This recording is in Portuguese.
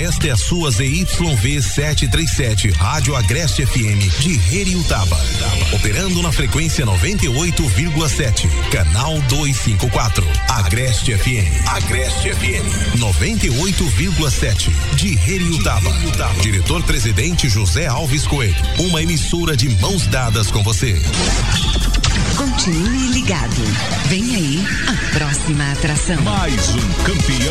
Esta é a sua ZYV 737, Rádio Agreste FM de Heriutaba. Operando na frequência 98,7, canal 254. Agreste FM. Agreste FM 98,7 de Heriutaba. Diretor-presidente José Alves Coelho. Uma emissora de mãos dadas com você. Continue ligado. Vem aí a próxima atração. Mais um campeão